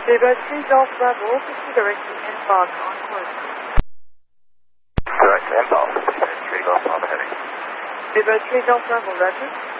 Zebra 3 Golf Bravo, proceed directly inbound on course. Direct inbound, 3 Golf Bravo heading. Zebra 3 Golf Bravo, roger.